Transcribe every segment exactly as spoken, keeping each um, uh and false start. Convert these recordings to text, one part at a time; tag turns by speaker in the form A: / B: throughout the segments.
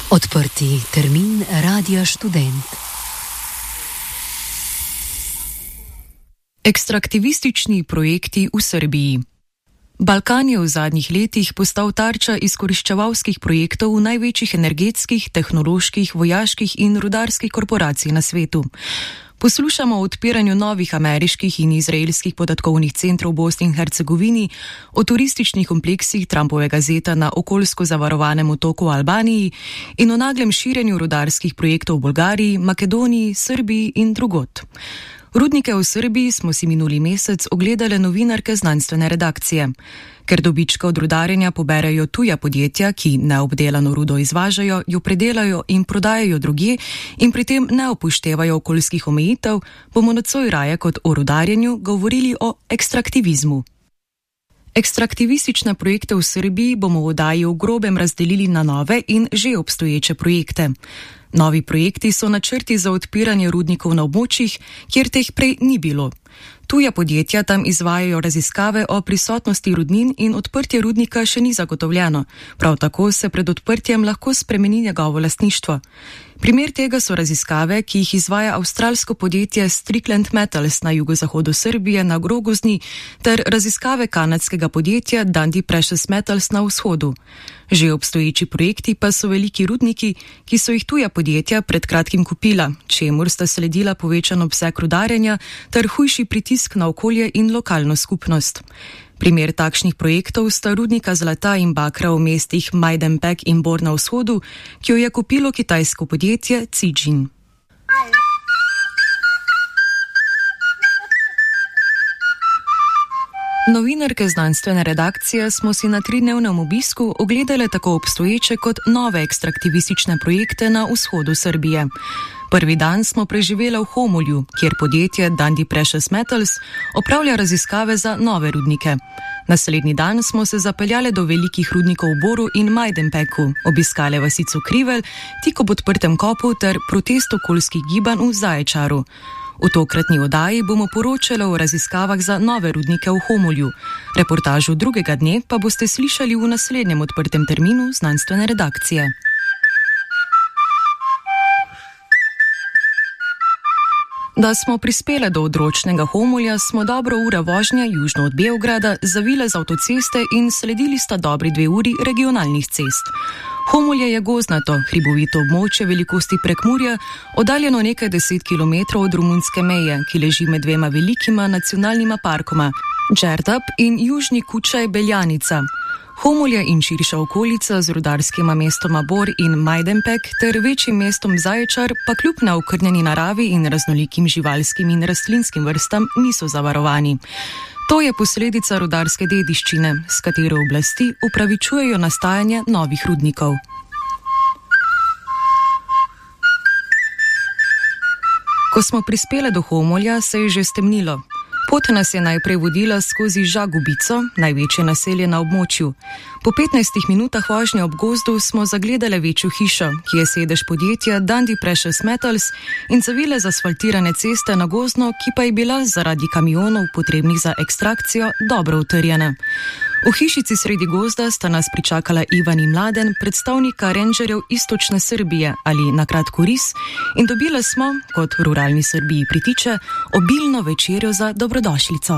A: Odprti termin Radia Študent. Ekstraktivistični projekti v Srbiji. Balkan je v zadnjih letih postal tarča izkoriščevalskih projektov največjih energetskih, tehnoloških, vojaških in rudarskih korporacij na svetu. Poslušamo o odpiranju novih ameriških in izraelskih podatkovnih centrov v Bosni in Hercegovini, o turističnih kompleksih Trumpovega zeta na okoljsko zavarovanem otoku v Albaniji in o naglem širjenju rudarskih projektov v Bolgariji, Makedoniji, Srbiji in drugod. Rudnike v Srbiji smo si minuli mesec ogledale novinarke znanstvene redakcije. Ker dobička od rudarjenja poberajo tuja podjetja, ki neobdelano rudo izvažajo, jo predelajo in prodajajo drugje in pri tem ne upoštevajo okoljskih omejitev, bomo nocoj raje kot o rudarjenju govorili o ekstraktivizmu. Ekstraktivistične projekte v Srbiji bomo v oddaji v grobem razdelili na nove in že obstoječe projekte. Novi projekti so načrti za odpiranje rudnikov na območjih, kjer teh prej ni bilo. Tuja podjetja tam izvajajo raziskave o prisotnosti rudnin in odprtje rudnika še ni zagotovljeno. Prav tako se pred odprtjem lahko spremeni njegovo lastništvo. Primer tega so raziskave, ki jih izvaja avstralsko podjetje Strickland Metals na jugozahodu Srbije na Grogozni ter raziskave kanadskega podjetja Dundee Precious Metals na vzhodu. Že obstoječi projekti pa so veliki rudniki, ki so jih tuja podjetja pred kratkim kupila, čemur sta sledila povečan obseg rudarjenja ter hujši pritisk na okolje in lokalno skupnost. Primer takšnih projektov sta rudnika zlata in bakra v mestih Majdanpek in Bor na vzhodu, ki jo je kupilo kitajsko podjetje Zijin. Novinarke znanstvene redakcije smo si na tridnevnem obisku ogledale tako obstoječe kot nove ekstraktivistične projekte na vzhodu Srbije. Prvi dan smo preživeli v Homolju, kjer podjetje Dundee Precious Metals opravlja raziskave za nove rudnike. Naslednji dan smo se zapeljali do velikih rudnikov v Boru in Majdanpeku, obiskale vasico Krivelj, tik ob odprtem kopu ter protest okoljskih gibanj v Zaječaru. V tokratni oddaji bomo poročali o raziskavah za nove rudnike v Homolju. Reportažu drugega dne pa boste slišali v naslednjem odprtem terminu znanstvene redakcije. Da smo prispele do odročnega Homolja, smo dobro uro vožnja južno od Beograda zavile z avtoceste in sledili sta dobri dve uri regionalnih cest. Homolje je gozdnato, hribovito območje velikosti Prekmurja, oddaljeno nekaj deset kilometrov od romunske meje, ki leži med dvema velikima nacionalnima parkoma, Đerdap in južni Kučaj Beljanica. Homolje in širša okolica z rudarskima mestoma Bor in Majdanpek ter večjim mestom Zaječar pa kljub neokrnjeni naravi in raznolikim živalskim in rastlinskim vrstam niso zavarovani. To je posledica rudarske dediščine, s katero oblasti upravičujejo nastajanje novih rudnikov. Ko smo prispele do Homolja, se je že stemnilo. Pot nas je najprej vodila skozi Žagubico, največje naselje na območju. Po petnajstih minutah vožnje ob gozdu smo zagledale večjo hišo, ki je sedež podjetja Dundee Precious Metals in zavile z asfaltirane ceste na gozdno, ki pa je bila zaradi kamionov potrebnih za ekstrakcijo dobro utrjena. V hišici sredi gozda sta nas pričakala Ivan in Mladen, predstavnika rendžerjev Istočne Srbije ali na kratko R I S, in dobile smo, kot ruralni Srbiji pritiče, obilno večerjo za dobrodošlico.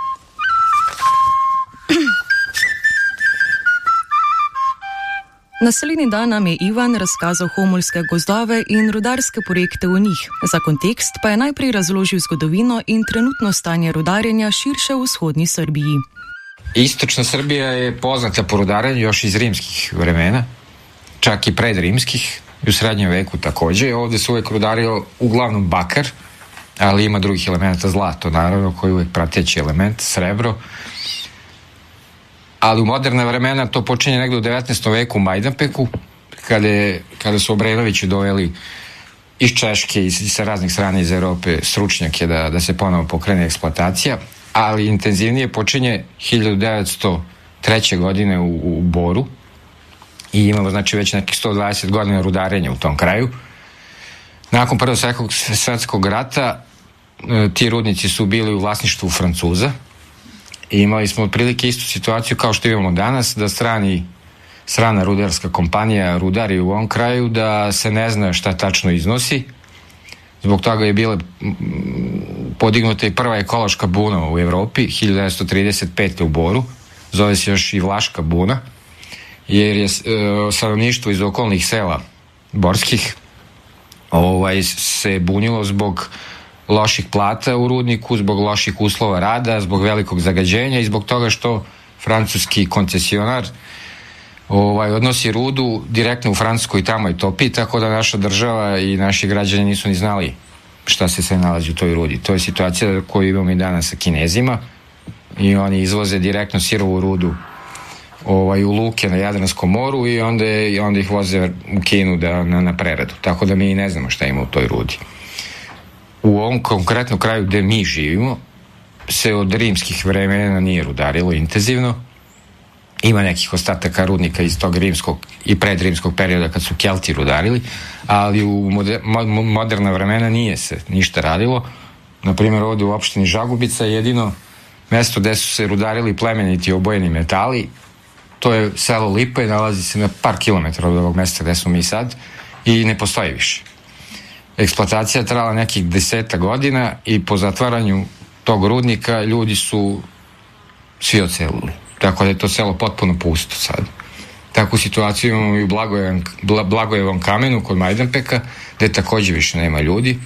A: Naslednji dan nam je Ivan razkazal homoljske gozdove in rudarske projekte v njih. Za kontekst pa je najprej razložil zgodovino in trenutno stanje rudarjenja širše v vzhodni Srbiji.
B: Istočna Srbija je poznata po rudarenju još iz rimskih vremena, čak i predrimskih, i u srednjem veku također. Ovdje se uvijek rudario uglavnom bakar, ali ima drugih elementa, zlato naravno, koji je uvijek prateći element, srebro. Ali u moderna vremena to počinje negdje u devetnaestom veku u Majdanpeku, kada, je, kada su Obrenovići doveli iz Češke i sa raznih strana iz Europe stručnjake da, da se ponovo pokrene eksploatacija, ali intenzivnije počinje hiljadu devetsto treće. godine u, u Boru i imamo znači već nekih sto dvadeset godina rudarenja u tom kraju. Nakon Prvog svjetskog rata ti rudnici su bili u vlasništvu Francuza i imali smo otprilike istu situaciju kao što imamo danas, da strani strana rudarska kompanija rudari u ovom kraju, da se ne zna šta tačno iznosi. Zbog toga je bila podignuta i prva ekološka buna u Evropi hiljadu devetsto trideset pete. u Boru, zove se još i Vlaška buna, jer je e, stanovništvo iz okolnih sela borskih ovaj, se bunilo zbog loših plata u rudniku, zbog loših uslova rada, zbog velikog zagađenja i zbog toga što francuski koncesionar ovaj, odnosi rudu direktno u Francuskoj i tamo je topi, tako da naša država i naši građani nisu ni znali šta se sve nalazi u toj rudi. To je situacija koju imamo i danas sa Kinezima i oni izvoze direktno sirovu rudu ovaj, u luke na Jadranskom moru i onda, i onda ih voze u Kinu da, na, na preradu. Tako da mi ne znamo šta ima u toj rudi. U ovom konkretnom kraju gde mi živimo se od rimskih vremena nije rudarilo intenzivno. Ima nekih ostataka rudnika iz tog rimskog i predrimskog perioda kad su Kelti rudarili, ali u moder, moderna vremena nije se ništa radilo. Naprimjer, ovde u opštini Žagubica jedino mesto gde su se rudarili plemeniti obojeni metali, to je selo Lipe, nalazi se na par kilometara od ovog mesta gde smo mi sad i ne postoji više. Eksploatacija je trajala nekih deseta godina i po zatvaranju tog rudnika ljudi su svi odselili. Tako da je to selo potpuno pusto sad. Takvu situaciju imamo i u Blagojevom, Blagojevom kamenu kod Majdanpeka, gde takođe više nema ljudi.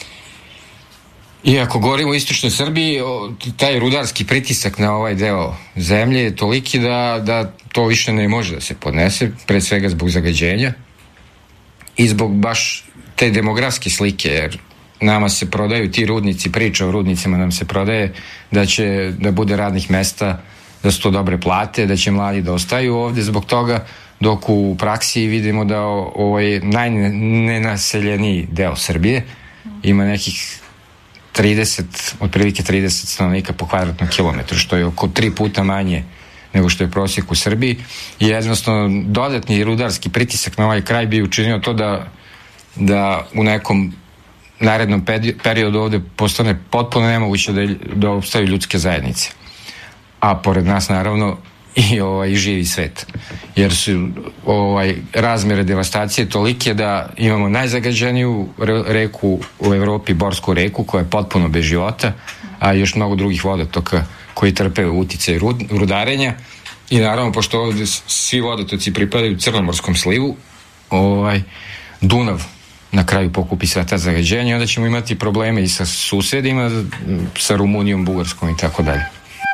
B: I ako govorimo o istočnoj Srbiji, taj rudarski pritisak na ovaj deo zemlje je toliki da, da to više ne može da se podnese, pre svega zbog zagađenja i zbog baš te demografske slike, jer nama se prodaju ti rudnici, priča o rudnicima nam se prodaje da će da bude radnih mesta, da su to dobre plate, da će mladi da ostaju ovde zbog toga, dok u praksi vidimo da ovaj najnenaseljeniji deo Srbije ima nekih trideset, otprilike trideset stanovnika po kvadratnom kilometru, što je oko tri puta manje nego što je prosjek u Srbiji i jednostavno dodatni rudarski pritisak na ovaj kraj bi učinio to da, da u nekom narednom periodu ovde postane potpuno nemoguće da, da opstaju ljudske zajednice. A pored nas naravno i ovaj živi svet. Jer su ovaj razmere devastacije tolike da imamo najzagađeniju reku u Evropi, Borsku reku, koja je potpuno bez života, a još mnogo drugih vodotoka koji trpe uticaj rudarenja. I naravno, pošto ovde svi vodotoci pripadaju Crnomorskom slivu, ovaj Dunav na kraju pokupi sva ta zagađenja, onda ćemo imati probleme i sa susedima, sa Rumunijom, Bugarskom i tako dalje.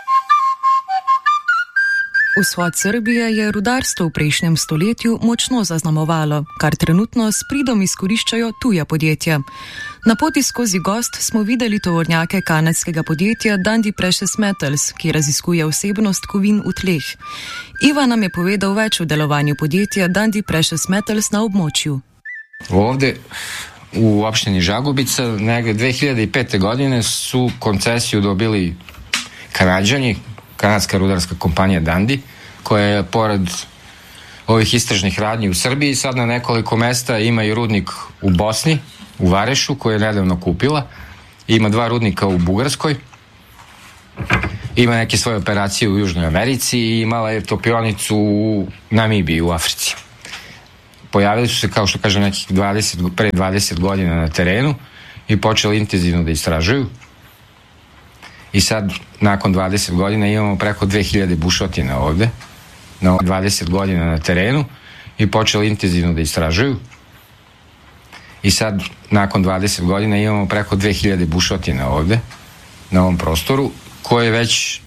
A: Vzhod Srbije je rudarstvo v prejšnjem stoletju močno zaznamovalo, kar trenutno s pridom izkoriščajo tuja podjetja. Na poti skozi Gozd smo videli tovornjake kanadskega podjetja Dundee Precious Metals, ki raziskuje vsebnost kovin v tleh. Iva nam je povedal več o delovanju podjetja Dundee Precious Metals na območju.
B: Ovde u opštini Žagubica negde dve hiljade pete. godine su koncesiju dobili Kanadžani, kanadska rudarska kompanija Dundee, koja je pored ovih istražnih radnji u Srbiji sad na nekoliko mesta ima i rudnik u Bosni, u Varešu, koju je nedavno kupila. Ima dva rudnika u Bugarskoj. Ima neke svoje operacije u Južnoj Americi i imala je topionicu u Namibiji, u Africi. Pojavili su se, kao što kažem, nekih dvadeset, pre dvadeset godina na terenu i počeli intenzivno da istražuju. I sad, nakon dvadeset godina, imamo preko dve hiljade bušotina ovde, na dvadeset godina na terenu i počeli intenzivno da istražuju. I sad, nakon dvadeset godina, imamo preko dve hiljade bušotina ovde, na ovom prostoru, koje već